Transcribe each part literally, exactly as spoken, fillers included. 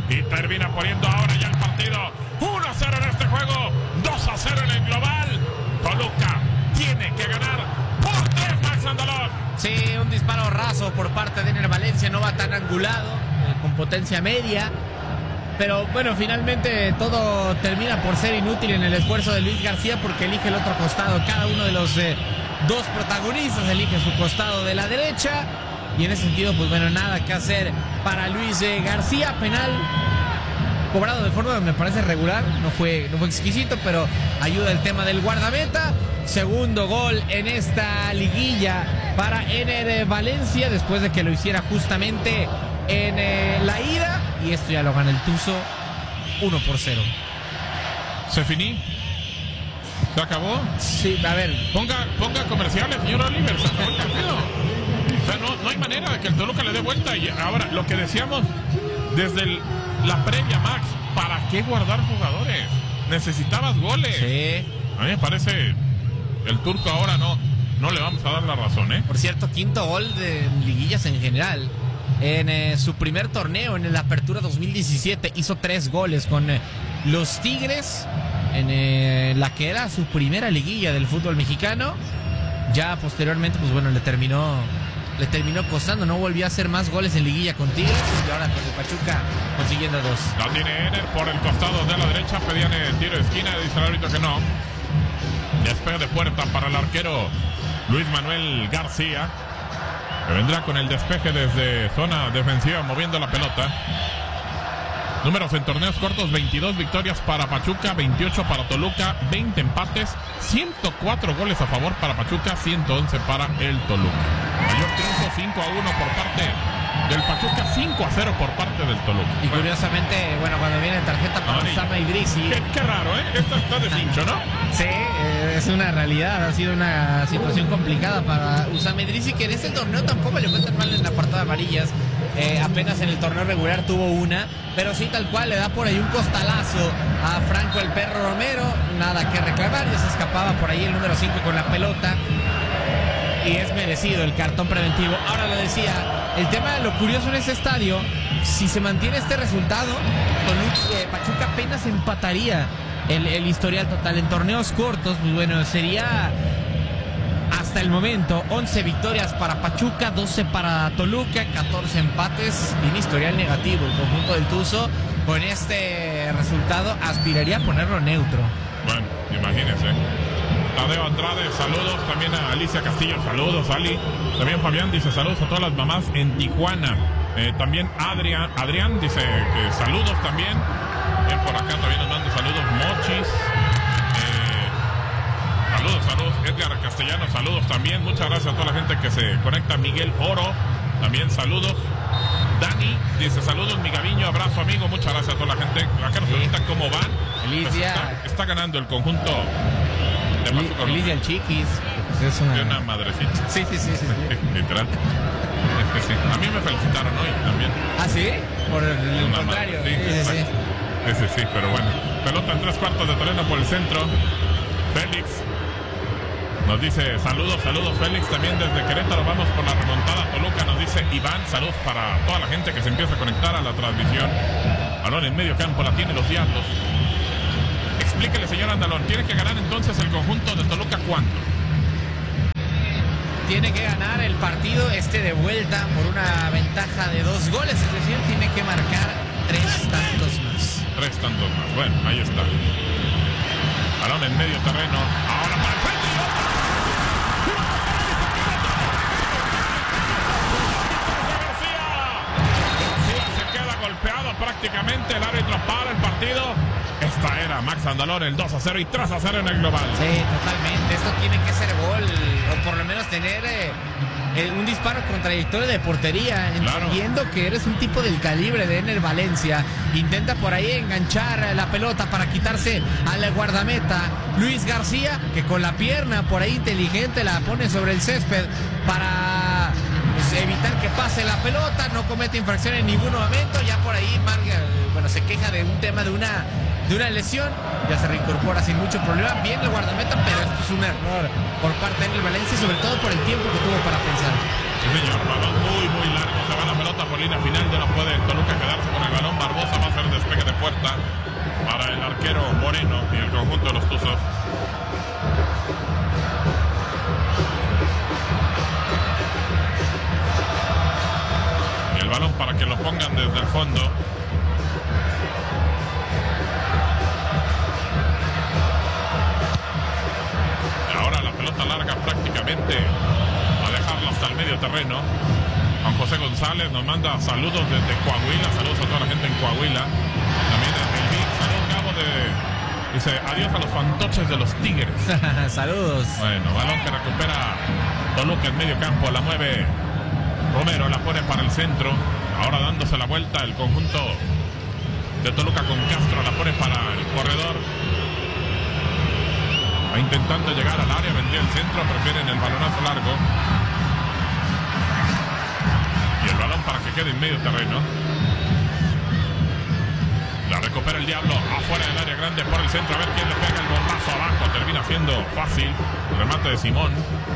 y termina poniendo ahora ya el partido uno a cero en este juego, dos a cero en el global. Toluca tiene que ganar por tres, Max Andalón. Sí, un disparo raso por parte de Ener Valencia, no va tan angulado, eh, con potencia media. Pero bueno, finalmente todo termina por ser inútil en el esfuerzo de Luis García porque elige el otro costado. Cada uno de los eh, dos protagonistas elige su costado de la derecha. Y en ese sentido, pues bueno, nada que hacer para Luis eh, García. Penal cobrado de forma, me parece regular. No fue, no fue exquisito, pero ayuda el tema del guardameta. Segundo gol en esta liguilla para Ener Valencia, después de que lo hiciera justamente en eh, la ida. Y esto ya lo gana el Tuzo uno por cero. ¿Se finí? ¿Se acabó? Sí, a ver. Ponga, ponga comerciales, señor Oliver. Se acabó el partido. O sea, no, no hay manera de que el Toluca le dé vuelta. Y ahora, lo que decíamos desde el, la previa, Max, ¿para qué guardar jugadores? Necesitabas goles. Sí. A mí me parece, el turco ahora no, no le vamos a dar la razón, ¿eh? Por cierto, quinto gol de liguillas en general. En eh, su primer torneo, en la Apertura dos mil diecisiete, hizo tres goles con eh, los Tigres, en eh, la que era su primera liguilla del fútbol mexicano. Ya posteriormente, pues bueno, le terminó le terminó costando, no volvió a hacer más goles en liguilla con Tigres, y ahora con el Pachuca consiguiendo dos. La tiene Ener por el costado de la derecha, pedían el tiro de esquina, dice el árbitro que no. Despegue de puerta para el arquero Luis Manuel García, que vendrá con el despeje desde zona defensiva moviendo la pelota. Números en torneos cortos: veintidós victorias para Pachuca, veintiocho para Toluca, veinte empates, ciento cuatro goles a favor para Pachuca, ciento once para el Toluca. Mayor triunfo cinco a uno por parte del Pachuca, cinco a cero por parte del Toluca. Y curiosamente, bueno, cuando viene tarjeta para Ay, Usama Idrissi. Qué, qué raro, ¿eh? Esta está de cincho, ¿no? Sí, eh, es una realidad, ha sido una situación complicada para Usama Idrissi, que en este torneo tampoco le fue tan mal en la apartado de amarillas. Eh, apenas en el torneo regular tuvo una, pero sí, tal cual, le da por ahí un costalazo a Franco el Perro Romero, nada que reclamar, ya se escapaba por ahí el número cinco con la pelota, y es merecido el cartón preventivo. Ahora lo decía, el tema de lo curioso en ese estadio, si se mantiene este resultado, Toluca, eh, Pachuca apenas empataría el, el historial total en torneos cortos. Pues bueno, sería hasta el momento once victorias para Pachuca, doce para Toluca, catorce empates, y un historial negativo. El conjunto del Tuzo con este resultado aspiraría a ponerlo neutro. Bueno, imagínense. Tadeo Andrade, saludos. También a Alicia Castillo, saludos, Ali. También Fabián dice saludos a todas las mamás en Tijuana. Eh, también Adrián, Adrián dice que saludos también. Bien, por acá también nos manda saludos Mochis. Eh, saludos, saludos. Edgar Castellano, saludos también. Muchas gracias a toda la gente que se conecta. Miguel Oro, también saludos. Dani dice saludos, mi Gaviño, abrazo amigo. Muchas gracias a toda la gente. Acá nos preguntan cómo van. Feliz Pues día. está, está ganando el conjunto. Feliz día al Chiquis. Pues es una... De una madrecita. Sí, sí, sí, sí, sí. Literal. Es que sí. A mí me felicitaron hoy también. ¿Ah, sí? Por el, el Una contrario. madre- Sí, sí, sí. Ese sí, pero bueno. Pelota en tres cuartos de terreno por el centro. Félix nos dice saludos, saludos Félix. También desde Querétaro vamos por la remontada. Toluca nos dice Iván, saludos para toda la gente que se empieza a conectar a la transmisión. Balón en medio campo, la tiene los Diablos. Explíquele, señor Andalón, ¿tiene que ganar entonces el conjunto de Toluca cuánto? Tiene que ganar el partido este de vuelta por una ventaja de dos goles, es decir, tiene que marcar tres tantos más. Tres tantos más. Bueno, ahí está. Balón en medio terreno. Ahora para el frente. García. García se queda golpeado prácticamente. El árbitro para el partido. Esta era Max Andalón, el dos a cero y tres a cero en el global. Sí, totalmente. Esto tiene que ser gol, o por lo menos tener eh, eh, un disparo con trayectoria de portería, entendiendo claro que eres un tipo del calibre de Ener Valencia. Intenta por ahí enganchar la pelota para quitarse al guardameta Luis García, que con la pierna por ahí inteligente la pone sobre el césped para pues, evitar que pase la pelota. No comete infracción en ningún momento. Ya por ahí Marga, bueno, se queja de un tema de una de una lesión, ya se reincorpora sin mucho problema. Bien el guardameta, pero esto es un error por parte de Ener Valencia, sobre todo por el tiempo que tuvo para pensar. Sí, señor, balón muy, muy largo. Se va la pelota por línea final. Ya no puede el Toluca quedarse con el balón. Barbosa va a hacer despegue de puerta para el arquero Moreno y el conjunto de los Tuzos. Y el balón para que lo pongan desde el fondo. Y ahora la pelota larga prácticamente a dejarlo hasta el medio terreno. Juan José González nos manda saludos desde Coahuila. Saludos a toda la gente en Coahuila. También el Vic, saludos Gabo de... Dice, adiós a los fantoches de los Tigres. Saludos. Bueno, balón que recupera Toluca en medio campo. La mueve Romero, la pone para el centro. Ahora dándose la vuelta el conjunto de Toluca con Castro. La pone para el corredor. Va intentando llegar al área. Vendría el centro. Prefieren el balonazo largo. Y el balón para que quede en medio terreno. La recupera el Diablo afuera del área grande por el centro. A ver quién le pega el bombazo abajo. Termina siendo fácil. El remate de Simón.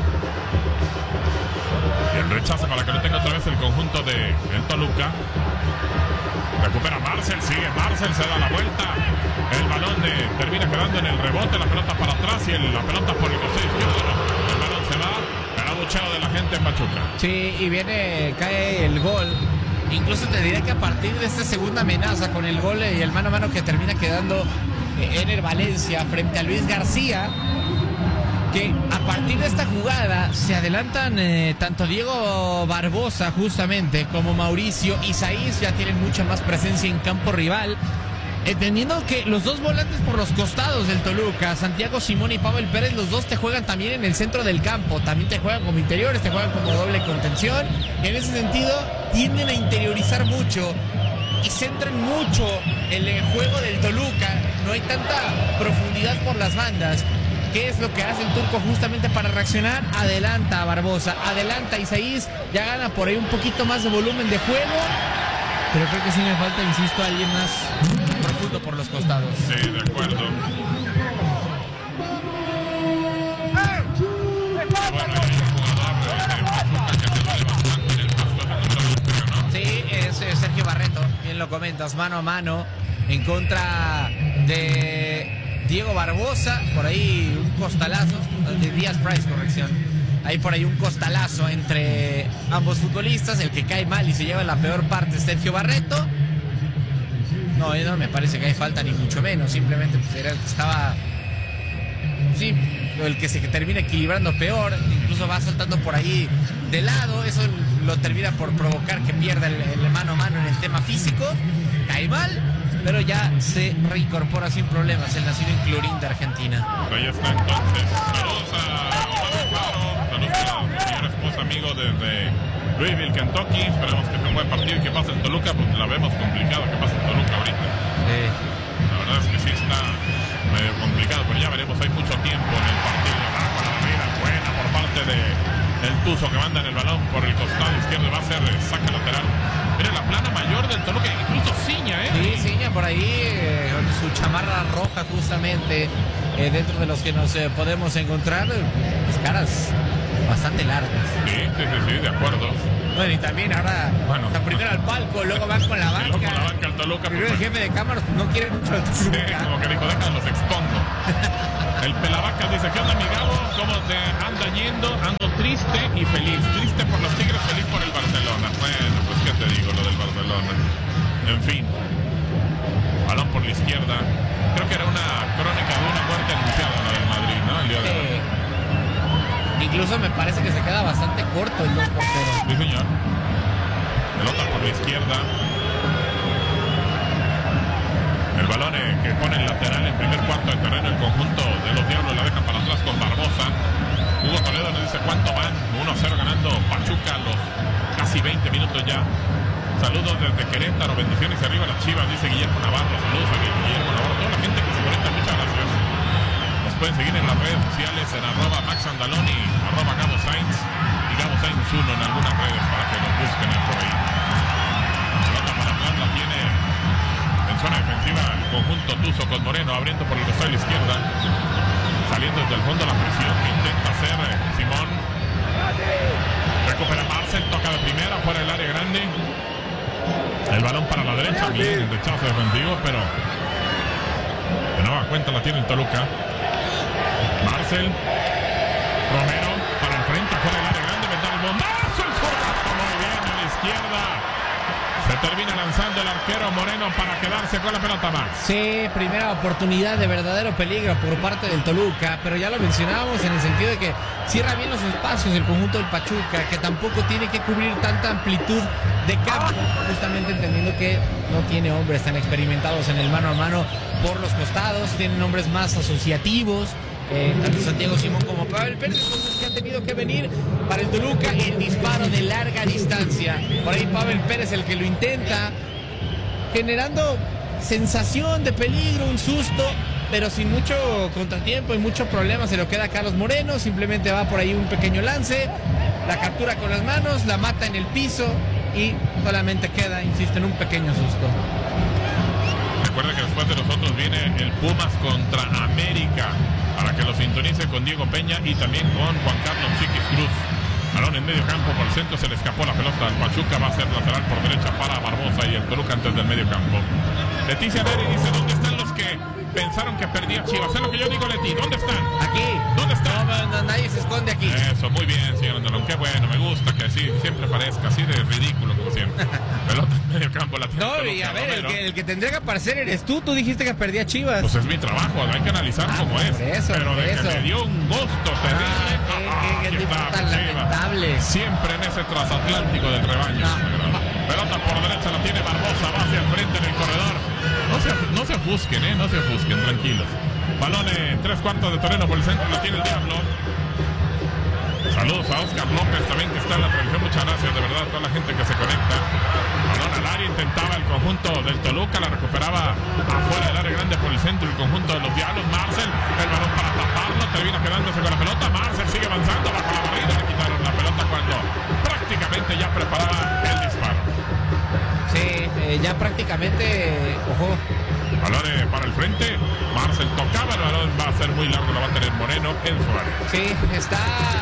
Y el rechazo para que lo tenga otra vez el conjunto de el Toluca. Recupera Marcel. Sigue Marcel. Se da la vuelta. El balón de, termina quedando en el rebote. La pelota para atrás y el, la pelota por el costado izquierdo. El balón se va. El abucheo de la gente en Pachuca. Sí, y viene, cae el gol. Incluso te diría que a partir de esta segunda amenaza con el gol y el mano a mano que termina quedando Ener Valencia frente a Luis García, que a partir de esta jugada se adelantan eh, tanto Diego Barbosa justamente como Mauricio Isaías, ya tienen mucha más presencia en campo rival. Entendiendo que los dos volantes por los costados del Toluca, Santiago Simón y Pavel Pérez, los dos te juegan también en el centro del campo. También te juegan como interiores, te juegan como doble contención. En ese sentido, tienden a interiorizar mucho y centran mucho en el juego del Toluca. No hay tanta profundidad por las bandas. ¿Qué es lo que hace el turco justamente para reaccionar? Adelanta a Barbosa, adelanta a Isaías, ya gana por ahí un poquito más de volumen de juego. Pero creo que sí me falta, insisto, alguien más profundo por los costados. Sí, de acuerdo. Bueno, hay un jugador de Pachuca que se duele bastante en el paso ¿no? Sí, es, es Sergio Barreto, bien lo comentas, mano a mano en contra de Diego Barbosa. Por ahí un costalazo, de Díaz Price, corrección. Hay por ahí un costalazo entre ambos futbolistas. El que cae mal y se lleva la peor parte es Sergio Barreto. No, no me parece que hay falta ni mucho menos. Simplemente pues, era el que estaba... Sí, el que se termina equilibrando peor. Incluso va saltando por ahí de lado. Eso lo termina por provocar que pierda el, el mano a mano en el tema físico. Cae mal, pero ya se reincorpora sin problemas el nacido en Clorín de Argentina. Ahí está entonces. Saludos a Omar Faro. Saludos a mi señor esposo amigo desde Louisville, Kentucky. Esperamos que sea un buen partido y que pase en Toluca, pues la vemos complicado que pase en Toluca ahorita. Sí. La verdad es que sí está medio complicado, pero ya veremos, hay mucho tiempo en el partido. Ah, con la vida buena por parte de el Tuzo que manda en el balón por el costado izquierdo, va a ser saca lateral. Mira la plana mayor del Toluca, incluso ciña, ¿eh? Sí, ciña por ahí, eh, con su chamarra roja justamente, eh, dentro de los que nos eh, podemos encontrar, pues caras bastante largas. Sí, sí, sí, sí, de acuerdo. Bueno, y también ahora, bueno, o sea, primero al palco, luego van con la banca. Luego con la banca al Toluca. Primero pues, el jefe de cámaras pues, no quiere mucho al sí, Toluca. como que dijo, déjalos expongo. El Pelavacas dice, ¿qué onda mi Gabo? ¿Cómo te anda yendo? Ando triste y feliz. Triste por los Tigres, feliz por el Barcelona. Bueno, pues qué te digo, lo del Barcelona. En fin. Balón por la izquierda. Creo que era una crónica de una muerte anunciada, la del Madrid, ¿no? El día de hoy. Eh, incluso me parece que se queda bastante corto el dos por cero. Sí, señor. Pelota por la izquierda. El balón eh, que pone el lateral en primer cuarto de terreno. El conjunto de los Diablos la deja para atrás con Barbosa. Hugo Toledo nos dice cuánto van. uno a cero ganando Pachuca a los casi veinte minutos ya. Saludos desde Querétaro. Bendiciones y arriba las Chivas, dice Guillermo Navarro. Saludos a Guillermo Navarro. Toda la gente que se conecta, muchas gracias. Nos pueden seguir en las redes sociales en arroba Max Andaloni, arroba Gabo Sainz y Gabo Sainz uno en algunas redes para que nos busquen por ahí. La pelota para atrás la tiene en zona defensiva el conjunto Tuzo con Moreno abriendo por el costado de la izquierda, saliendo desde el fondo la presión que intenta hacer eh, Simón. Recupera Marcel, está bien el rechazo defensivo, pero de nueva cuenta la tiene el Toluca. Marcel Romero para el frente, fuera del área grande, vendrá el bombazo, el zurdazo, muy bien a la izquierda. Se termina lanzando el arquero Moreno para quedarse con la pelota más. Sí, primera oportunidad de verdadero peligro por parte del Toluca, pero ya lo mencionábamos en el sentido de que cierra bien los espacios el conjunto del Pachuca, que tampoco tiene que cubrir tanta amplitud de campo, justamente entendiendo que no tiene hombres tan experimentados en el mano a mano por los costados, tienen hombres más asociativos. Eh, tanto Santiago Simón como Pavel Pérez, entonces que han tenido que venir para el Toluca el disparo de larga distancia. Por ahí Pavel Pérez el que lo intenta, generando sensación de peligro, un susto, pero sin mucho contratiempo y mucho problema. Se lo queda a Carlos Moreno, simplemente va por ahí un pequeño lance, la captura con las manos, la mata en el piso y solamente queda, insisto, en un pequeño susto. Recuerda que después de nosotros viene el Pumas contra América, para que lo sintonice con Diego Peña y también con Juan Carlos Chiquis Cruz. Balón en medio campo por el centro, se le escapó la pelota al Pachuca, va a ser lateral por derecha para Barbosa y el Toluca antes del medio campo. Leticia Neri dice, ¿dónde están los que pensaron que perdía Chivas? ¿Sabes lo que yo digo, Leti? ¿Dónde están? Aquí. ¿Dónde están? No, no, nadie se esconde aquí. Eso, muy bien, señor Andalón. Qué bueno, me gusta que así siempre parezca así de ridículo como siempre. Pelota en medio campo, la tiene No, Toluca, y a ver, el Romero. que, el que tendría que aparecer eres tú. Tú dijiste que perdía Chivas. Pues es mi trabajo, hay que analizar Ah, cómo es. por eso, pero por de eso. que me dio un gusto terrible. Ah, qué- Ah, qué- qué aquí tipo está, tan Chivas. lamentable. Siempre en ese transatlántico del rebaño. No. Pelota por derecha la tiene Barbosa, va hacia el frente en el corredor. No se, no se ofusquen, eh, no se ofusquen, tranquilos. Balón en tres cuartos de terreno por el centro, la tiene el Diablo. Saludos a Oscar López también que está en la transmisión. Muchas gracias de verdad a toda la gente que se conecta. Balón al área, intentaba el conjunto del Toluca, la recuperaba afuera del área grande por el centro el conjunto de los Diablos. Marcel, el balón para taparlo, termina quedándose con la pelota. Marcel sigue avanzando bajo la barrida, le quitaron la pelota cuando prácticamente ya preparaba el disparo. Sí, eh, ya prácticamente, ojo. Balón eh, para el frente, Marcel tocaba el balón, va a ser muy largo, lo va a tener Moreno en su área. Sí, está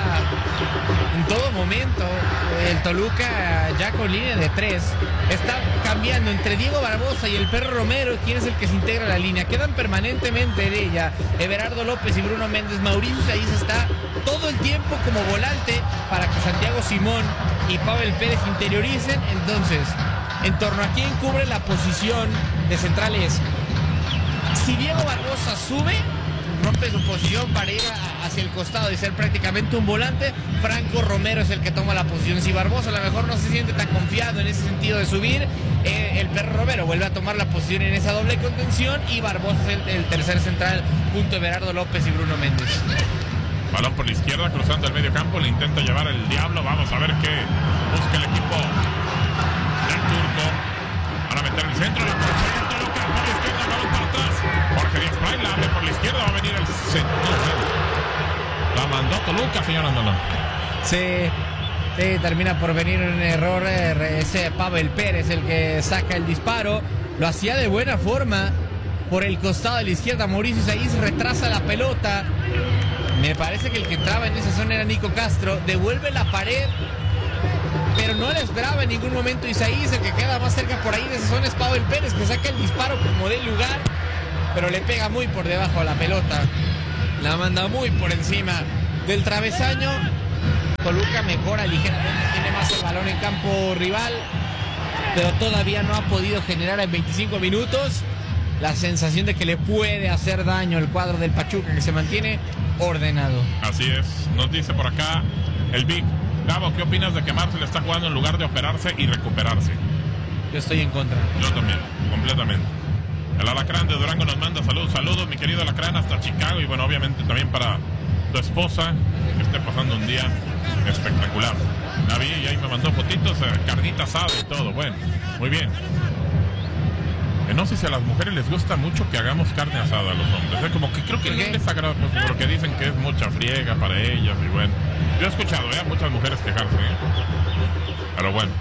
en todo momento el Toluca ya con línea de tres. Está cambiando entre Diego Barbosa y el Perro Romero, quién es el que se integra a la línea. Quedan permanentemente en ella Everardo López y Bruno Méndez. Mauricio Isaías está todo el tiempo como volante para que Santiago Simón y Pavel Pérez interioricen. Entonces, en torno a quién cubre la posición de centrales. Si Diego Barbosa sube, rompe su posición para ir a, hacia el costado y ser prácticamente un volante, Franco Romero es el que toma la posición. Si Barbosa a lo mejor no se siente tan confiado en ese sentido de subir, eh, el Perro Romero vuelve a tomar la posición en esa doble contención y Barbosa es el, el tercer central junto a Everardo López y Bruno Méndez. Balón por la izquierda, cruzando el medio campo, le intenta llevar el Diablo. Vamos a ver qué busca el equipo del Turco. Van a meter el centro, la consigue el Toluca por la izquierda, balón para atrás. Jorge Díaz Bray la abre por la izquierda, va a venir el centro. La mandó Toluca, señor Andalón. Sí, sí, termina por venir un error. Ese Pavel Pérez el que saca el disparo. Lo hacía de buena forma por el costado de la izquierda. Mauricio Isaías retrasa la pelota. Me parece que el que entraba en esa zona era Nico Castro. Devuelve la pared, pero no le esperaba en ningún momento Isaías. El que queda más cerca por ahí de esa zona es Pavel Pérez, que saca el disparo como de lugar, pero le pega muy por debajo a la pelota. La manda muy por encima del travesaño. Toluca mejora ligeramente, tiene más el balón en campo rival, pero todavía no ha podido generar en veinticinco minutos la sensación de que le puede hacer daño el cuadro del Pachuca, que se mantiene ordenado. Así es, nos dice por acá el Vic. Gabo, ¿qué opinas de que Marcel está jugando en lugar de operarse y recuperarse? Yo estoy en contra. Yo también, completamente. El Alacrán de Durango nos manda saludos, saludos mi querido Alacrán hasta Chicago y bueno, obviamente también para tu esposa, que esté pasando un día espectacular. La vi y ahí me mandó fotitos, eh, carnita asada y todo, bueno, muy bien. Eh, no sé si a las mujeres les gusta mucho que hagamos carne asada a los hombres, eh, como que creo que no les agrada, pues, porque dicen que es mucha friega para ellas y bueno. Yo he escuchado eh, a muchas mujeres quejarse, ¿eh? Pero bueno.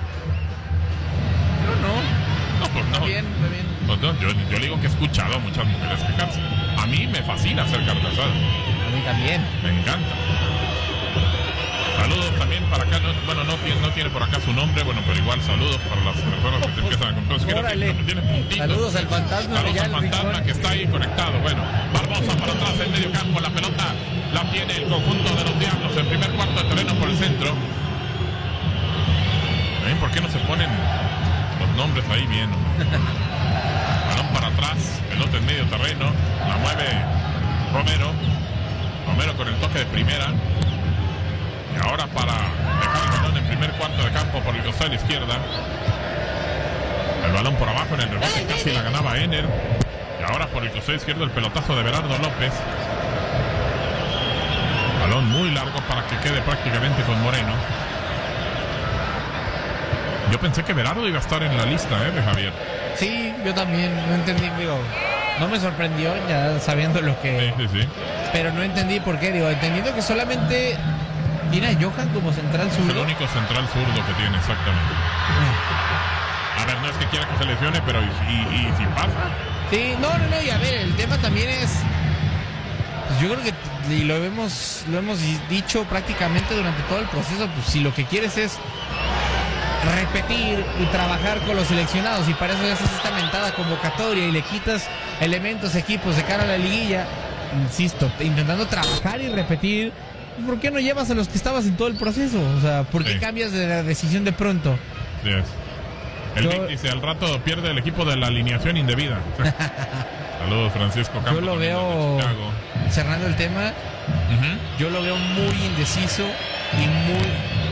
No, no. No, pues no. Está bien, está bien. Pues no, yo, yo digo que he escuchado a muchas mujeres quejarse. A mí me fascina hacer carne asada. A mí también. Me encanta. Saludos también para acá. No, bueno, no, tiene- no tiene tiene por acá su nombre, bueno, pero igual saludos para las personas que se empiezan a comprar. Órale. Tiene puntitos. Saludos al fantasma. Saludos allá al al fantasma rincón. que está ahí conectado. Bueno, Barbosa para atrás en medio campo. La pelota la tiene el conjunto de los Diablos. El primer cuarto de terreno por el centro. ¿Ven por qué no se ponen los nombres ahí bien? Balón para atrás. Pelota en medio terreno. La mueve Romero. Romero con el toque de primera. Y ahora para dejar el balón en primer cuarto de campo por el costado de la izquierda. El balón por abajo en el rebote, casi la ganaba Ener. Y ahora por el costado izquierdo el pelotazo de Berardo López. Balón muy largo para que quede prácticamente con Moreno. Yo pensé que Berardo iba a estar en la lista, ¿eh? De Javier. Sí, yo también, no entendí, digo, no me sorprendió ya sabiendo lo que... Sí, sí, sí. Pero no entendí por qué, digo, entendiendo que solamente tiene a Johan como central Es el zurdo. único central zurdo que tiene, exactamente. A ver, no es que quiera que se lesione, pero ¿y, y, y si pasa? Sí, no, no, no, y a ver, el tema también es... Pues yo creo que, y lo hemos, lo hemos dicho prácticamente durante todo el proceso, pues si lo que quieres es repetir y trabajar con los seleccionados y para eso ya haces esta mentada convocatoria y le quitas elementos, equipos de cara a la liguilla, insisto, intentando trabajar y repetir, ¿por qué no llevas a los que estabas en todo el proceso? O sea, ¿por qué Sí. cambias de la decisión de pronto? Sí es. El Yo- Vic dice, al rato pierde el equipo de la alineación indebida. Saludos, Francisco Campos. Yo lo también veo, desde Chicago. cerrando el tema, Ujú. yo lo veo muy indeciso y muy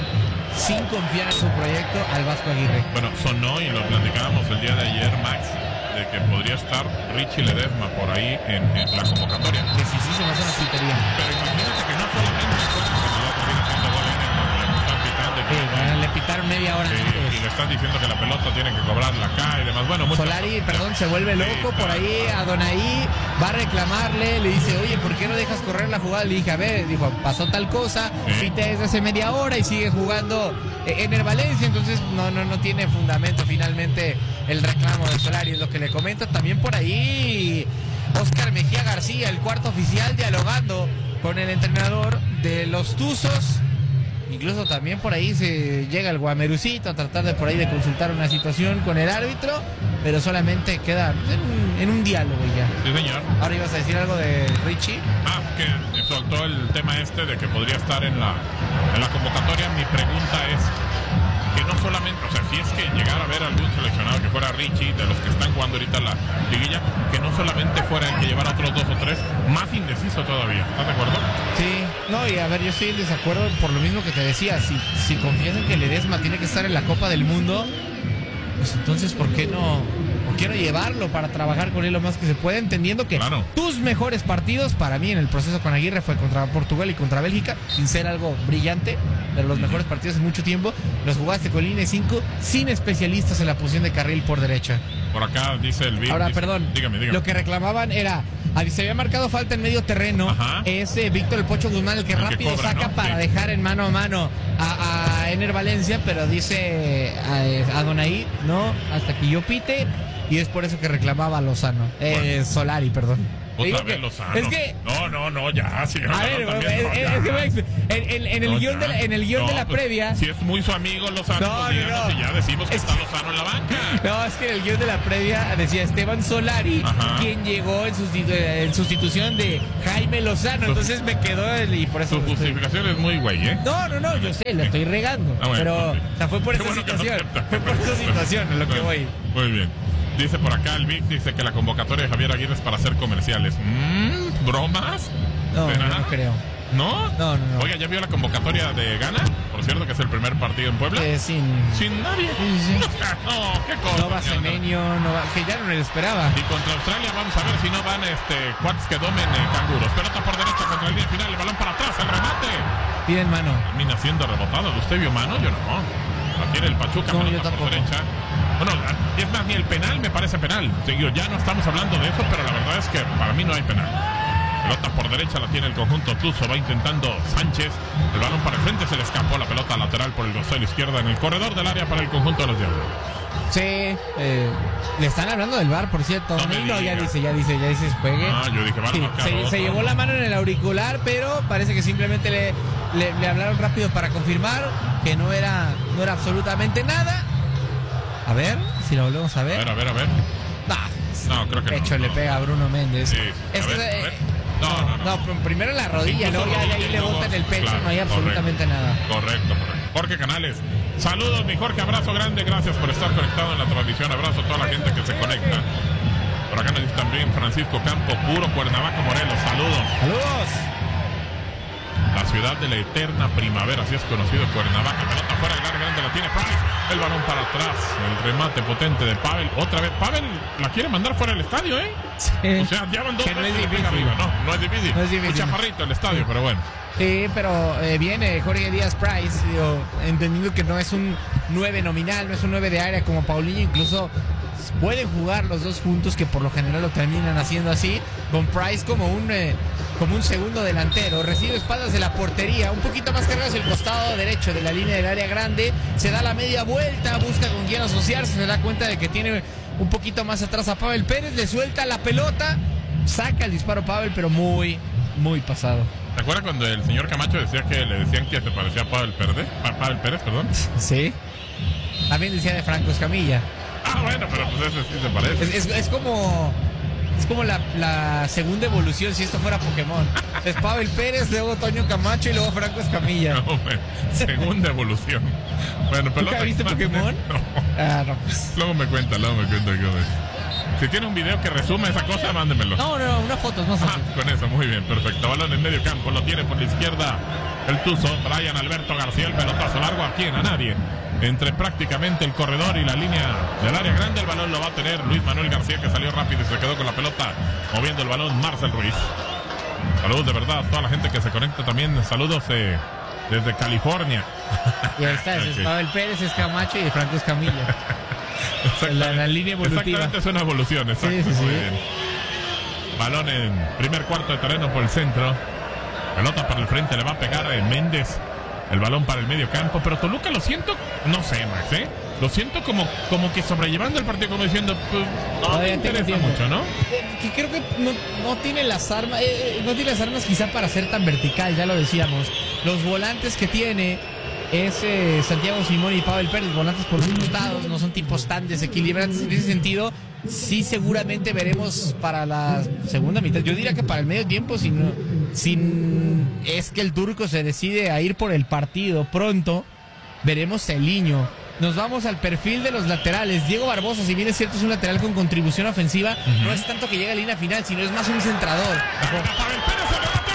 sin confiar en su proyecto al Vasco Aguirre. Bueno, sonó y lo platicábamos el día de ayer, Max, de que podría estar Richie Ledesma por ahí en, en la convocatoria. Que sí, sí, se me hace una puntería. Pero imagínate que no solamente fue el candidato viene haciendo gol en el cuando le están pitando y Sí, que- bueno, le pitaron media hora Sí, antes. y le están diciendo que la pelota tiene que cobrarla acá y demás. Bueno, muchas Solari, cosas. perdón, se vuelve Sí, loco por está- ahí. Adonai va a reclamarle, le dice, oye, ¿por qué no dejas correr la jugada? Le dije, a ver, dijo, pasó tal cosa, Sí. pité desde hace media hora y sigue jugando eh, en el Valencia, entonces no, no, no tiene fundamento finalmente el reclamo de Solari, es lo que le comento. También por ahí Oscar Mejía García, el cuarto oficial, dialogando con el entrenador de los Tuzos. Incluso también por ahí se llega el Guamerucito a tratar de por ahí de consultar una situación con el árbitro, pero solamente queda en un, en un diálogo ya. Sí, señor. Ahora ibas a decir algo de Richie. Ah, que soltó el tema este de que podría estar en la, en la convocatoria. Mi pregunta es que no solamente, o sea, si es que llegara a ver algún seleccionado que fuera Richie, de los que están jugando ahorita la liguilla, que no solamente fuera el que llevara otros dos o tres, más indeciso todavía. ¿Estás de acuerdo? Sí, no, y a ver, yo estoy en desacuerdo por lo mismo que te decía. Si, si confías en que Ledesma tiene que estar en la Copa del Mundo, pues entonces, ¿por qué no, por qué no llevarlo para trabajar con él lo más que se pueda? Entendiendo que Claro. tus mejores partidos, para mí, en el proceso con Aguirre fue contra Portugal y contra Bélgica, sin ser algo brillante, pero los mejores partidos en mucho tiempo los jugaste con línea cinco, sin especialistas en la posición de carril por derecha. Por acá dice el Vic. Ahora, dice- perdón, Dígame, dígame. lo que reclamaban era, ah, se había marcado falta en medio terreno, Ajá. es eh, Víctor el Pocho Guzmán el que El que rápido cobra, saca ¿no? para Sí. dejar en mano a mano a, a Ener Valencia, pero dice a, a Donaí, no, hasta que yo pite, y es por eso que reclamaba a Lozano, eh, Solari, perdón. Te Otra digo vez que- Lozano. Es que... No, no, no, ya, señor. A ver, Lozano también, es, no, es- ya. es que me expl- en, en- en el No, guión ya. de la, en el guión No, de la pues, previa... Si es muy su amigo Lozano, No, pues no, díganos no. y ya decimos que Es está que- Lozano en la banca. No, es que en el guión de la previa decía Esteban Solari, Ajá. quien llegó en, sustitu- en sustitución de Jaime Lozano. Su- Entonces me quedó el, y por eso. Su estoy- justificación es muy güey, ¿eh? No, no, no, yo sé, lo estoy regando. Ah, bueno, pero, ok. o sea, fue por Qué esa bueno que no situación. acepta. Fue por esa situación en lo que voy. Muy bien. Dice por acá el Vic, dice que la convocatoria de Javier Aguirre es para hacer comerciales. Mm, ¿Bromas? No, ¿Será? yo no creo. ¿No? No, no, no. Oiga, ¿ya vio la convocatoria de Ghana? Por cierto, que es el primer partido en Puebla. Eh, sin. Sin nadie. Sí, sí. No, qué cosa. No va señor. Semenyo, no va. Que ya no le esperaba. Y contra Australia vamos a ver si no van este cuates que domen eh, canguros. Pelota por derecha contra el línea final, el balón para atrás, el remate. Piden mano. Termina siendo rebotado. ¿Usted vio mano? Yo no. La tiene el Pachuca, No, pelota yo por tampoco. derecha. Bueno, es más, ni el penal me parece penal. Digo, ya no estamos hablando de eso, pero la verdad es que para mí no hay penal. Pelota por derecha la tiene el conjunto Tuzo, va intentando Sánchez. El balón para el frente, se le escapó la pelota lateral por el costado de la izquierda en el corredor del área para el conjunto de los Diablos. Sí, eh, le están hablando del bar, por cierto. No me No, ya diga. dice, ya dice, ya dice, juegue. Ah, yo dije, van a Sí, marcar se, otro. se llevó la mano en el auricular, pero parece que simplemente le le, le hablaron rápido para confirmar que no era, no era absolutamente nada. A ver, si lo volvemos a ver. A ver, a ver, a ver. Ah, No, creo que de hecho, no, le no. pega a Bruno Méndez. Sí, Es a que, ver, a eh, ver. No, no, no. No, primero en la rodilla, Incluso luego ya de ahí rodilla, le luego- botan el pecho, claro, no hay absolutamente correcto, nada. Correcto, correcto. Jorge Canales, saludos, mi Jorge, abrazo grande, gracias por estar conectado en la transmisión, abrazo a toda la gente que se conecta. Por acá nos dice también Francisco Campo, puro Cuernavaca, Morelos, saludos. ¡Saludos! La ciudad de la eterna primavera, así es conocido Cuernavaca. Pelota fuera del área grande, la tiene Price. El balón para atrás. El remate potente de Pavel. Otra vez, Pavel la quiere mandar fuera del estadio, ¿eh? Sí. O sea, ya van dos Que no es veces y difícil. pega arriba. No, no es difícil. No es difícil. Un chaparrito el estadio, pero bueno. Sí, pero eh, viene Jorge Díaz Price, digo, entendiendo que no es un nueve nominal, no es un nueve de área como Paulinho, incluso pueden jugar los dos juntos, que por lo general lo terminan haciendo así, con Price como un eh, como un segundo delantero, recibe espaldas de la portería, un poquito más cargado hacia el costado derecho de la línea del área grande, se da la media vuelta, busca con quién asociarse, se da cuenta de que tiene un poquito más atrás a Pavel Pérez, le suelta la pelota, saca el disparo Pavel, pero muy, muy pasado. ¿Te acuerdas cuando el señor Camacho decía que le decían que se parecía a Pavel Pérez? Pa- Pavel Pérez, perdón. Sí. También decía de Franco Escamilla. Ah, bueno, pero pues ese sí se parece. Es, es, es como es como la, la segunda evolución si esto fuera Pokémon. Es Pavel Pérez, luego Toño Camacho y luego Franco Escamilla. No, bueno, segunda evolución. Bueno, pero ¿Nunca viste Pokémon? No. Ah, no, pues. Luego me cuenta, luego me cuenta qué es. Si tiene un video que resume esa cosa, mándemelo. No, no, una foto es más Ah, fácil. con eso, muy bien, perfecto. Balón en medio campo, lo tiene por la izquierda el Tuzo, Brian Alberto García, el pelotazo largo, ¿a quién? A nadie. Entre prácticamente el corredor y la línea del área grande, el balón lo va a tener Luis Manuel García, que salió rápido y se quedó con la pelota, moviendo el balón Marcel Ruiz. Saludos de verdad a toda la gente que se conecta también, saludos eh, desde California. Y ahí está, ese es Ok. Pavel Pérez, es Camacho y Franco Escamilla. La, la línea evolutiva. Exactamente, es una evolución, exacto. Sí, sí, sí. Muy bien. Balón en primer cuarto de terreno por el centro. Pelota para el frente, le va a pegar en Méndez. El balón para el medio campo, pero Toluca lo siento, no sé, Max, ¿eh? Lo siento como, como que sobrellevando el partido, como diciendo, pues, no me Todavía tengo interesa tiempo. mucho, ¿no? Eh, que creo que no, no tiene las armas, eh, no tiene las armas quizá para ser tan vertical, ya lo decíamos. Los volantes que tiene es eh, Santiago Simón y Pavel Pérez, volantes por los costados, no son tipos tan desequilibrantes. En ese sentido, sí seguramente veremos para la segunda mitad, yo diría que para el medio tiempo, si no, si es que el turco se decide a ir por el partido pronto, veremos Celiño. Nos vamos al perfil de los laterales. Diego Barbosa, si bien es cierto es un lateral con contribución ofensiva, uh-huh. no es tanto que llegue a línea final, sino es más un centrador. Pavel Pérez, el remate,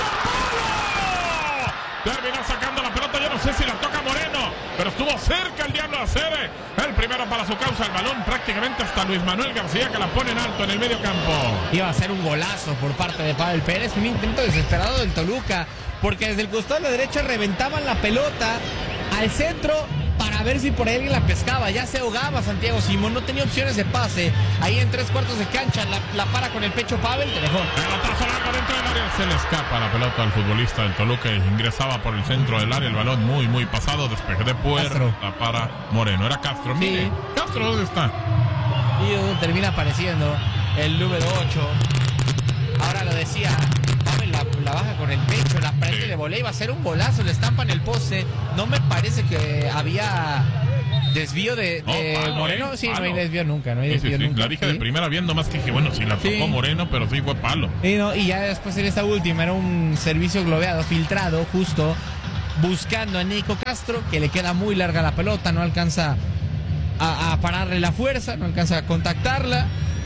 ¡gol! Terminó sacando la pelota, yo no sé si la toca Moreno, pero estuvo cerca el Diablo de hacer el primero para su causa, el balón prácticamente hasta Luis Manuel García, que la pone en alto en el medio campo. Iba a ser un golazo por parte de Pavel Pérez, un intento desesperado del Toluca, porque desde el costado de la derecha reventaban la pelota al centro para ver si por ahí alguien la pescaba. Ya se ahogaba Santiago Simón, no tenía opciones de pase. Ahí en tres cuartos de cancha la, la para con el pecho Pavel, te dejó. Pelotazo largo dentro del área, se le escapa la pelota al futbolista del Toluca, ingresaba por el centro del área, el balón muy muy pasado, despeje de puerta para Moreno. Era Castro, sí. Mire, Castro, ¿dónde está? Y uh, termina apareciendo el número ocho. Ahora lo decía, Pavel la, la baja con el pecho, la prende sí. de volea, iba a ser un golazo, le estampa en el poste. No me parece que había desvío de, de oh, palo, Moreno. Eh, sí, palo. No hay desvío nunca, no hay desvío sí, sí, sí. nunca. La dije sí. de primera viendo más que dije, bueno, sí la tocó sí. Moreno, pero sí fue palo. Y, no, y ya después en esta última era un servicio globeado, filtrado, justo buscando a Nico Castro, que le queda muy larga la pelota, no alcanza a, a pararle la fuerza, no alcanza a contactarla.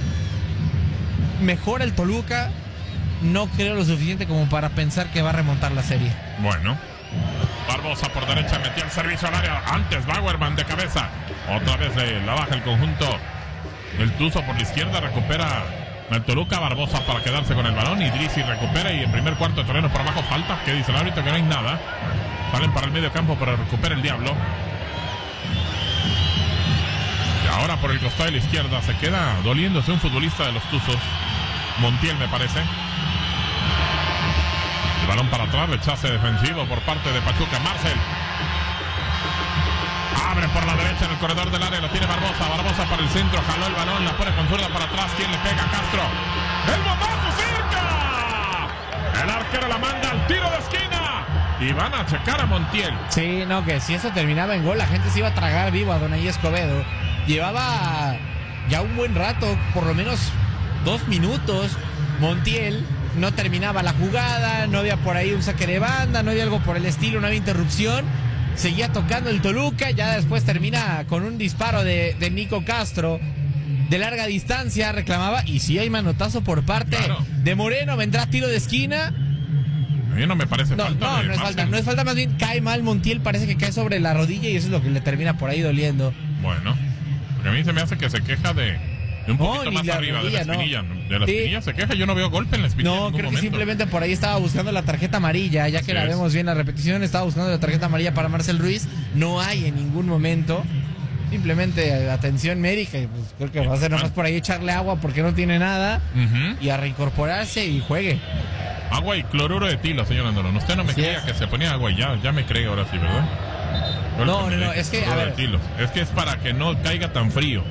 Mejora el Toluca, no creo lo suficiente como para pensar que va a remontar la serie. Bueno, Barbosa por derecha metió el servicio al área, antes Bauerman de cabeza, otra vez le, la baja el conjunto, el Tuzo por la izquierda, recupera el Toluca, Barbosa para quedarse con el balón, Idrissi recupera y en primer cuarto de terreno por abajo falta, que dice el árbitro que no hay nada, salen para el medio campo pero recupera el Diablo. Y ahora por el costado de la izquierda se queda doliéndose un futbolista de los Tuzos, Montiel me parece. El balón para atrás, rechace defensivo por parte de Pachuca. Marcel abre por la derecha en el corredor del área, lo tiene Barbosa. Barbosa para el centro, jaló el balón, la pone con zurda para atrás. ¿Quién le pega? Castro. ¡El bombazo cerca! El arquero la manda al tiro de esquina. y van a checar a Montiel. Sí, no, que si eso terminaba en gol, la gente se iba a tragar vivo a Donaí Escobedo. Llevaba ya un buen rato, por lo menos dos minutos. Montiel no terminaba la jugada, no había por ahí un saque de banda, no había algo por el estilo, no había interrupción. Seguía tocando el Toluca, ya después termina con un disparo de, de Nico Castro de larga distancia, reclamaba, y si hay manotazo por parte claro. de Moreno, vendrá tiro de esquina. A mí no me parece no, falta. No, no es falta, no es falta, más bien cae mal Montiel, parece que cae sobre la rodilla y eso es lo que le termina por ahí doliendo. Bueno, porque a mí se me hace que se queja de, de un poquito no, más arriba, rodilla, de la espinilla. No. De la sí. espinilla se queja, yo no veo golpe en la espinilla. No, en creo momento. que simplemente por ahí estaba buscando la tarjeta amarilla, ya que Así la es. vemos bien la repetición, estaba buscando la tarjeta amarilla para Marcel Ruiz, no hay en ningún momento. Simplemente atención médica y pues creo que va a ser nomás por ahí echarle agua porque no tiene nada uh-huh. y a reincorporarse y juegue. Agua y cloruro de etilo, señor Andolón. Usted no me Así creía es. que se ponía agua y ya, ya me cree ahora sí, ¿verdad? Yo no, no, no, es que, a ver. Es que es para que no caiga tan frío.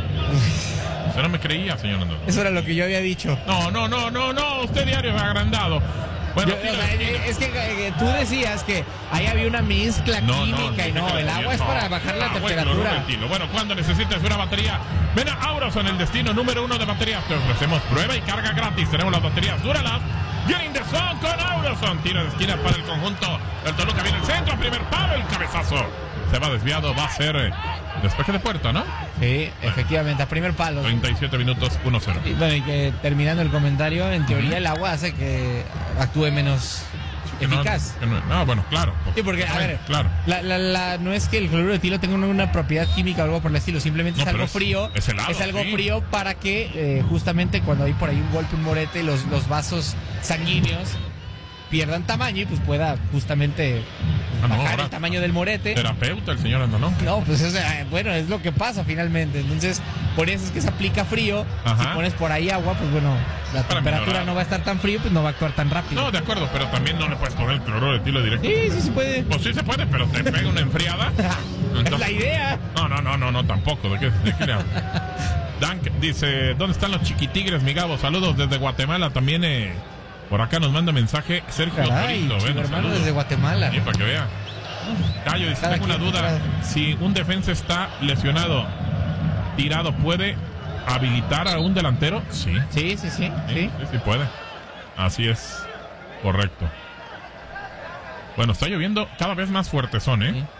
Usted no me creía, señor Andolón. Eso era lo que yo había dicho. No, no, no, no, no, usted diario es agrandado. Bueno, Yo, o sea, es que eh, tú decías que ahí había una mezcla no, química no, y no, el agua es no, para bajar la temperatura. Bueno, cuando necesites una batería, ven a Auroson, el destino número uno de baterías. Te ofrecemos prueba y carga gratis. Tenemos las baterías Duralast. Get in the zone con Auroson. Tiro de esquina para el conjunto. El Toluca viene el centro, primer palo, el cabezazo. Se va desviado, va a ser eh, despeje de puerta, ¿no? Sí, efectivamente, a primer palo. treinta y siete minutos, uno cero. Y bueno, y que terminando el comentario, en teoría uh-huh. el agua hace que actúe menos sí, eficaz. No, no, no, bueno, claro. Sí, porque, a ver, claro. La, la, la, no es que el cloruro de etilo tenga una, una propiedad química o algo por el estilo, simplemente no, es algo es, frío. Es, helado, es algo sí. frío para que eh, justamente cuando hay por ahí un golpe, un morete, los, los vasos sanguíneos pierdan tamaño y pues pueda justamente pues, ah, no, bajar el tamaño del morete. Terapeuta el señor Andolón. No, pues es, bueno, es lo que pasa finalmente. Entonces, por eso es que se aplica frío. Ajá. Si pones por ahí agua, pues bueno, la Para temperatura minorar. no va a estar tan frío, pues no va a actuar tan rápido. No, de acuerdo, pero también no le puedes poner el cloruro de etilo directo. Sí, sí se puede. Pues sí se puede, pero te pega una enfriada. Entonces, es la idea. No, no, no, no, no, tampoco. ¿De qué, de qué le hablo? Dank dice, ¿dónde están los chiquitigres, mi Gabo? Saludos desde Guatemala. También eh, por acá nos manda mensaje Sergio Caray, Torito. Bueno, hermano desde Guatemala. Sí, para que vea. Cayo dice, tengo una duda. Cada... Si un defensa está lesionado, tirado, ¿puede habilitar a un delantero? Sí. Sí, sí, sí. Sí, sí, sí, sí puede. Así es. Correcto. Bueno, está lloviendo cada vez más fuerte son, ¿eh? Sí.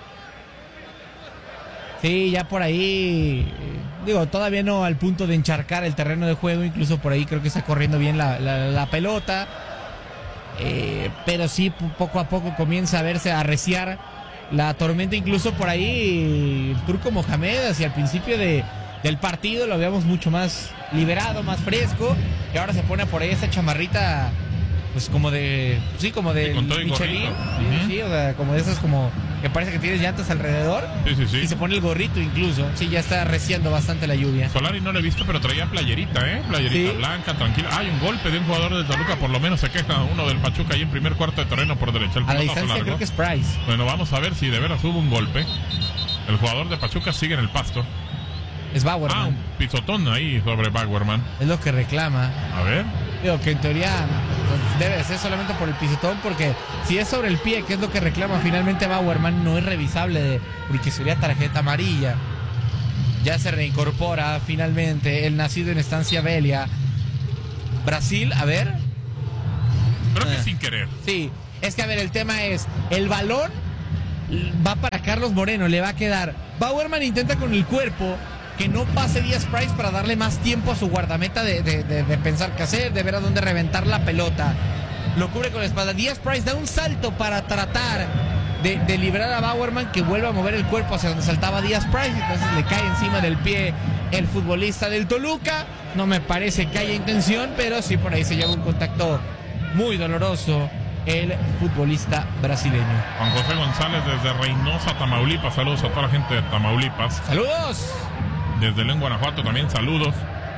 Sí, ya por ahí, digo, todavía no al punto de encharcar el terreno de juego, incluso por ahí creo que está corriendo bien la, la, la pelota, eh, pero sí poco a poco comienza a verse, a arreciar la tormenta, incluso por ahí el Turco Mohamed hacia el principio de, del partido lo veíamos mucho más liberado, más fresco, y ahora se pone por ahí esta chamarrita, pues como de, sí, como de sí, Michelin, sí, uh-huh. sí, o sea, como de esas como que parece que tienes llantas alrededor. Sí, sí, sí. Y se pone el gorrito incluso. Sí, ya está arreciando bastante la lluvia. Solari no lo he visto, pero traía playerita, ¿eh? Playerita sí. blanca, tranquila. Hay un golpe de un jugador de Toluca, por lo menos se queja uno del Pachuca ahí en primer cuarto de terreno por derecha. El a la distancia largo. Creo que es Price. Bueno, vamos a ver si de veras hubo un golpe. El jugador de Pachuca sigue en el pasto. Es Bauerman. Ah, un pisotón ahí sobre Bauerman. Es lo que reclama. A ver. Digo que en teoría pues, debe ser solamente por el pisotón, porque si es sobre el pie, que es lo que reclama finalmente Bauerman, no es revisable, de, porque sería tarjeta amarilla. Ya se reincorpora finalmente el nacido en Estancia Belia. Brasil, a ver. Creo que eh. sin querer. Sí, es que a ver, el tema es, el balón va para Carlos Moreno, le va a quedar. Bauerman intenta con el cuerpo que no pase Díaz Price para darle más tiempo a su guardameta de, de, de, de pensar qué hacer, de ver a dónde reventar la pelota. Lo cubre con la espalda. Díaz Price da un salto para tratar de, de liberar a Bauerman, que vuelve a mover el cuerpo hacia donde saltaba Díaz Price. Entonces le cae encima del pie el futbolista del Toluca. No me parece que haya intención, pero sí por ahí se lleva un contacto muy doloroso el futbolista brasileño. Juan José González desde Reynosa, Tamaulipas. Saludos a toda la gente de Tamaulipas. ¡Saludos! Desde León, Guanajuato también saludos.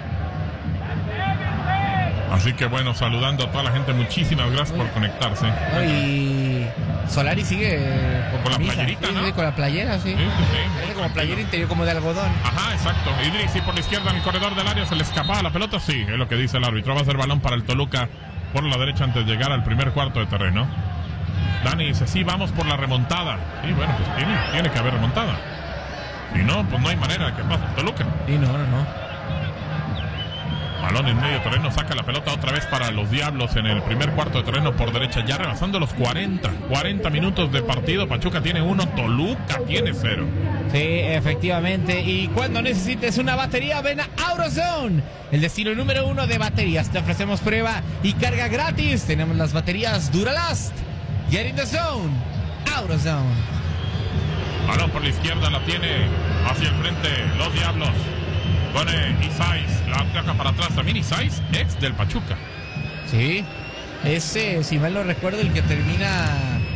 Así que bueno, saludando a toda la gente, muchísimas gracias por conectarse. No, y Solari sigue con, con la playerita, sí, ¿no? Sí, con la playera, sí. Sí, sí, sí. Es como playera interior, como de algodón. Ajá, exacto. Idris, y por la izquierda en el corredor del área se le escapaba la pelota. Sí, es lo que dice el árbitro. Va a ser balón para el Toluca por la derecha antes de llegar al primer cuarto de terreno. Dani dice, sí, vamos por la remontada. Sí, bueno, pues tiene, tiene que haber remontada. Si no, pues no hay manera de que pase Toluca. Sí, no, no, no. Balón en medio terreno, saca la pelota otra vez para los Diablos en el primer cuarto de terreno por derecha, ya rebasando los cuarenta, cuarenta minutos de partido. Pachuca tiene uno, Toluca tiene cero. Sí, efectivamente. Y cuando necesites una batería, ven a AutoZone, el destino número uno de baterías. Te ofrecemos prueba y carga gratis. Tenemos las baterías Duralast. Get in the zone. AutoZone. Balón por la izquierda, la tiene hacia el frente los Diablos. Pone Isais, la caja para atrás. También Isais, ex del Pachuca. Sí, ese, si mal no recuerdo, el que termina.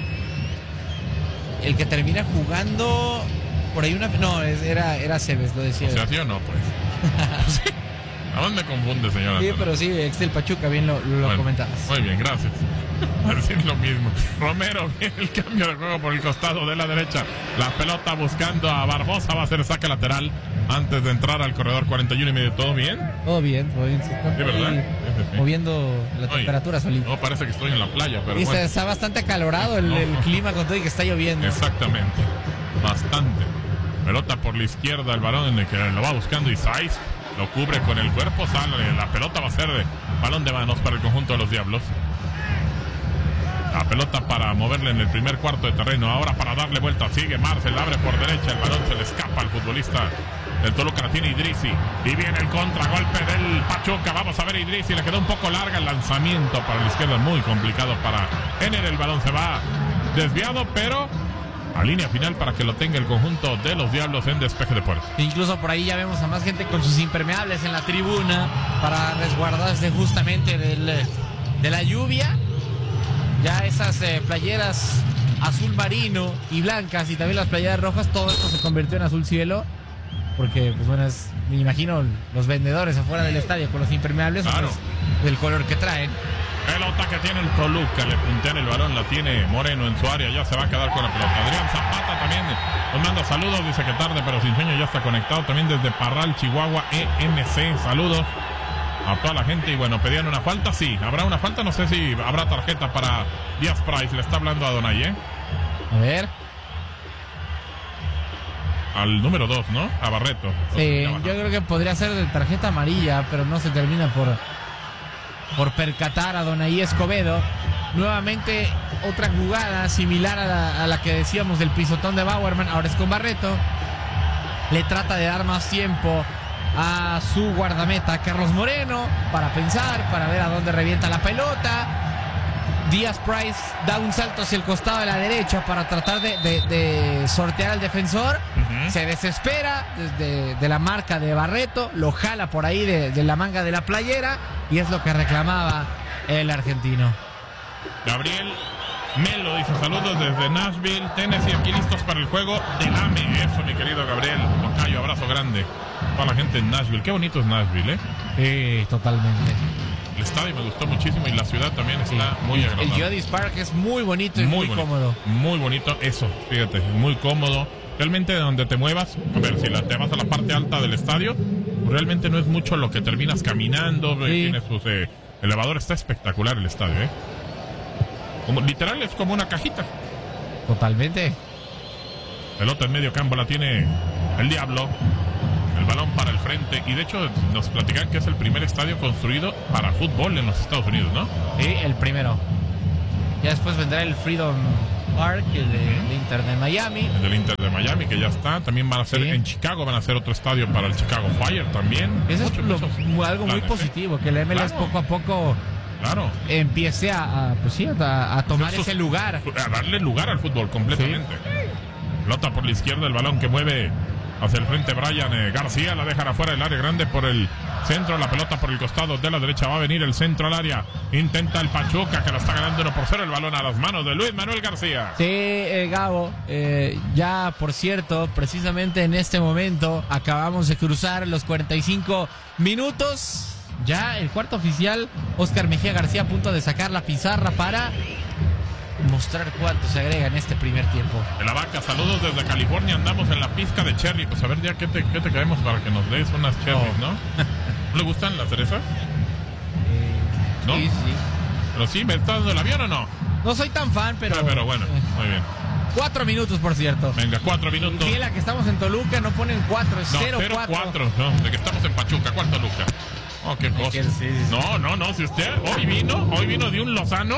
El que termina jugando. Por ahí una. No, era, era Cebes, lo decía. O sea, ¿sí o no, pues? Sí. ¿A dónde confunde, señora? Sí, pero sí, ex del Pachuca, bien lo, lo bueno, comentabas. Muy bien, gracias. A decir lo mismo. Romero, viene el cambio de juego por el costado de la derecha. La pelota buscando a Barbosa, va a hacer saque lateral antes de entrar al corredor cuarenta y uno y medio. ¿Todo bien? Todo bien, todo bien. Se está sí, ¿verdad? Sí, sí. Moviendo la Oye, temperatura solita. No, parece que estoy en la playa, pero y bueno. Está bastante acalorado el, no. el clima con todo y que está lloviendo. Exactamente. Bastante. Pelota por la izquierda, el balón en el que lo va buscando Isais. Lo cubre con el cuerpo, sale. La pelota va a ser de balón de manos para el conjunto de los Diablos. La pelota para moverle en el primer cuarto de terreno. Ahora para darle vuelta. Sigue Marcel, abre por derecha. El balón se le escapa al futbolista del Toluca. La tiene Idrissi. Y viene el contragolpe del Pachuca. Vamos a ver Idrissi. Le quedó un poco larga el lanzamiento para la izquierda. Muy complicado para Ener. El balón se va desviado, pero a línea final para que lo tenga el conjunto de los Diablos en despeje de puerta. Incluso por ahí ya vemos a más gente con sus impermeables en la tribuna para resguardarse justamente del, de la lluvia. Ya esas eh, playeras azul marino y blancas y también las playeras rojas, todo esto se convirtió en azul cielo. Porque, pues bueno, es, me imagino los vendedores afuera del estadio con los impermeables, claro, pues, del color que traen. Pelota que tiene el Toluca, le puntean el balón, la tiene Moreno en su área, ya se va a quedar con la pelota. Adrián Zapata también nos manda saludos, dice que tarde pero sin sueño, ya está conectado también desde Parral, Chihuahua, E M C. Saludos a toda la gente. Y bueno, pedían una falta, sí, habrá una falta, no sé si habrá tarjeta para Díaz Price, le está hablando a Donay, ¿eh? A ver. Al número dos, ¿no? A Barreto. Sí, yo creo que podría ser de tarjeta amarilla, pero no se termina por, por percatar a Donay Escobedo. Nuevamente otra jugada similar a la, a la que decíamos del pisotón de Bauerman, ahora es con Barreto. Le trata de dar más tiempo a su guardameta Carlos Moreno para pensar, para ver a dónde revienta la pelota. Díaz Price da un salto hacia el costado de la derecha para tratar de, de, de sortear al defensor. Uh-huh. Se desespera desde de la marca de Barreto, lo jala por ahí de, de la manga de la playera y es lo que reclamaba el argentino. Gabriel Melo dice saludos desde Nashville, Tennessee, aquí listos para el juego del A M E. Eso, mi querido Gabriel Tocayo, abrazo grande para la gente en Nashville. Qué bonito es Nashville, ¿eh? Sí, totalmente. El estadio me gustó muchísimo y la ciudad también está sí. muy agradable. El Geodis Park es muy bonito y muy, muy cómodo. Muy bonito, eso, fíjate, muy cómodo. Realmente donde te muevas, a ver, si la, te vas a la parte alta del estadio, realmente no es mucho lo que terminas caminando, sí. Tiene sus eh, elevadores, está espectacular el estadio, ¿eh? Como, literal es como una cajita. Totalmente. Pelota en medio campo la tiene el Diablo. El balón para el frente. Y de hecho nos platican que es el primer estadio construido para fútbol en los Estados Unidos, ¿no? Sí, el primero. Ya después vendrá el Freedom Park, el de, uh-huh. de Inter de Miami. El del Inter de Miami, que ya está. También van a hacer sí. en Chicago, van a hacer otro estadio para el Chicago Fire también. Eso es lo, algo muy positivo, que el M L S claro. poco a poco claro. empiece a, a, pues sí, a, a tomar Eso, ese lugar. A darle lugar al fútbol completamente. Sí. Pelota por la izquierda, el balón que mueve hacia el frente Brian eh, García, la dejan afuera del área grande por el centro, la pelota por el costado de la derecha, va a venir el centro al área, intenta el Pachuca que la está ganando uno por cero, el balón a las manos de Luis Manuel García. Sí, eh, Gabo, eh, ya por cierto, precisamente en este momento acabamos de cruzar los cuarenta y cinco minutos, ya el cuarto oficial, Oscar Mejía García a punto de sacar la pizarra para mostrar cuánto se agrega en este primer tiempo. De la Vaca, saludos desde California, andamos en la pizca de cherry. Pues a ver ya qué te, qué te queremos para que nos des unas cherries, ¿no? ¿No le gustan las cerezas? Eh, ¿No? Sí, sí. Pero sí, ¿me está dando el avión o no? No soy tan fan, pero... Ah, pero bueno, muy bien. Cuatro minutos, por cierto. Venga, cuatro minutos. Y la que estamos en Toluca no ponen cuatro, es no, cero cuatro. No, de que estamos en Pachuca. ¿Cuál Toluca? Oh, qué cosa. Sí, sí, sí. No, no, no. Si usted hoy vino, hoy vino de un Lozano.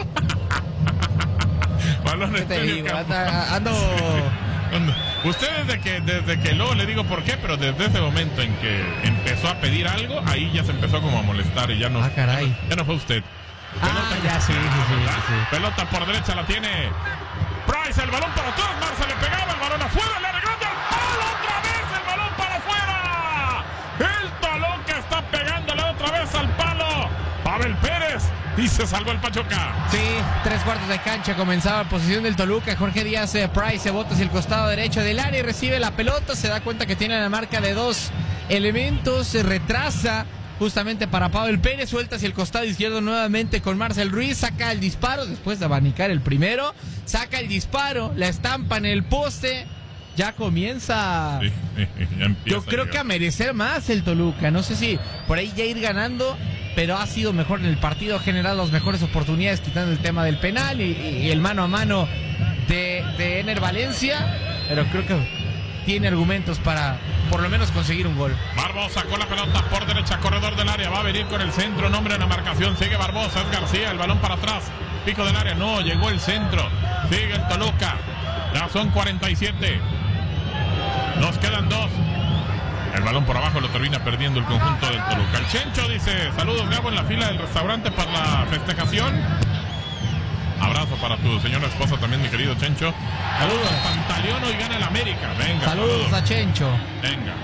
¿Qué te digo? Anda, ando... ando. Usted desde que, desde que luego le digo por qué, pero desde ese momento en que empezó a pedir algo, ahí ya se empezó como a molestar y ya no. Ah, caray. Ya no, ya no fue usted. Pelota, ah, ya sí, sí, sí, sí. Pelota por derecha la tiene Price, el balón para atrás, Marce le pegaba, el balón afuera, le arreglando el palo, otra vez el balón para afuera. El talón que está pegándole otra vez al palo. Pavel Pérez y se salvó el Pachuca. Sí, tres cuartos de cancha, comenzaba la posición del Toluca. Jorge Díaz eh, Price se bota hacia el costado derecho del área y recibe la pelota, se da cuenta que tiene la marca de dos elementos, se retrasa justamente para Pavel Pérez, suelta hacia el costado izquierdo nuevamente con Marcel Ruiz, saca el disparo después de abanicar el primero, saca el disparo, la estampa en el poste, ya comienza, sí, ya empieza yo creo que a merecer más el Toluca, no sé si por ahí ya ir ganando, pero ha sido mejor en el partido, ha generado las mejores oportunidades quitando el tema del penal y, y el mano a mano de, de Ener Valencia, pero creo que tiene argumentos para por lo menos conseguir un gol. Barbosa con la pelota por derecha, corredor del área, va a venir con el centro, nombre en la marcación, sigue Barbosa, es García, el balón para atrás, pico del área, no, llegó el centro, sigue el Toluca, ya son cuarenta y siete, nos quedan dos, el balón por abajo lo termina perdiendo el conjunto del Toluca. El Chencho dice, saludos Gabo en la fila del restaurante para la festejación. Abrazo para tu señora esposa también, mi querido Chencho. Saludos a Pantaleón, hoy gana el América. Venga. Saludos, saludos a Chencho. Venga.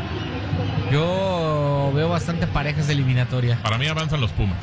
Yo veo bastante parejas de eliminatoria. Para mí avanzan los Pumas.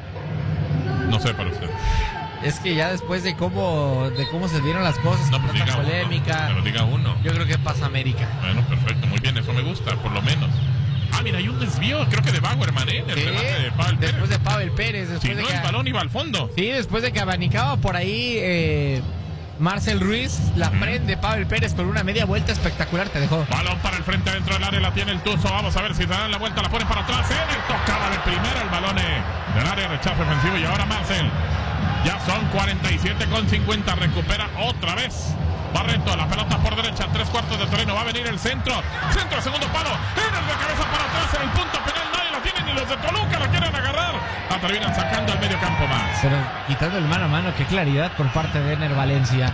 No sé para usted. Es que ya después de cómo de cómo se dieron las cosas, no, pues tanta diga polémica. Uno, pero diga uno. Yo creo que pasa América. Bueno, perfecto, muy bien, eso me gusta, por lo menos. Ah, mira, hay un desvío, creo que de Bauerman, ¿eh? El sí, de Pavel Pérez. Después de Pavel Pérez. Después si de no, que, el balón iba al fondo. Sí, después de que abanicaba por ahí eh, Marcel Ruiz, la mm. prende Pavel Pérez con una media vuelta espectacular, te dejó. Balón para el frente dentro del área, la tiene el Tuzo. Vamos a ver si se dan la vuelta, la ponen para atrás. Ener tocaba de primera el balón eh, del área, rechazo ofensivo. Y ahora Marcel. Ya son cuarenta y siete con cincuenta, recupera otra vez Barreto, la pelota por derecha, tres cuartos de terreno, va a venir el centro, centro, segundo palo, Ener de cabeza para atrás en el punto penal, nadie la tiene, ni los de Toluca la quieren agarrar, la terminan sacando al medio campo más. Pero quitando el mano a mano, qué claridad por parte de Ener Valencia,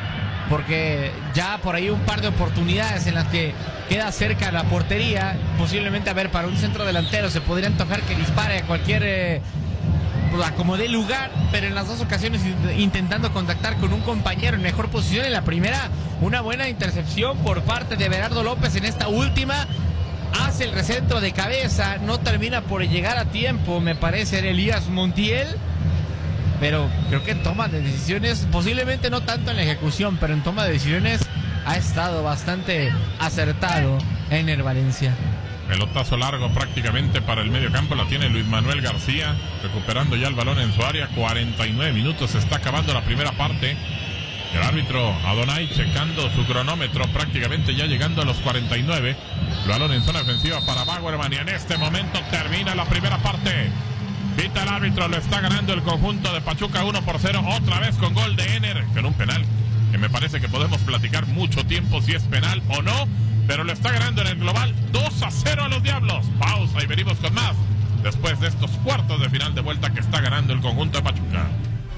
porque ya por ahí un par de oportunidades en las que queda cerca la portería, posiblemente a ver, para un centro delantero se podría antojar que dispare a cualquier... Eh, acomodé lugar, pero en las dos ocasiones intentando contactar con un compañero en mejor posición. En la primera, una buena intercepción por parte de Berardo López. En esta última, hace el recentro de cabeza, no termina por llegar a tiempo, me parece, era Elías Montiel, pero creo que en toma de decisiones, posiblemente no tanto en la ejecución, pero en toma de decisiones ha estado bastante acertado Ener Valencia. Pelotazo largo prácticamente para el medio campo, la tiene Luis Manuel García, recuperando ya el balón en su área. Cuarenta y nueve minutos, se está acabando la primera parte. El árbitro Adonai checando su cronómetro, prácticamente ya llegando a los cuarenta y nueve. El balón en zona ofensiva para Bauerman y en este momento termina la primera parte. Pita el árbitro, lo está ganando el conjunto de Pachuca uno por cero, otra vez con gol de Ener, con un penal que me parece que podemos platicar mucho tiempo si es penal o no, pero lo está ganando en el global dos a cero a los Diablos. Pausa y venimos con más después de estos cuartos de final de vuelta que está ganando el conjunto de Pachuca.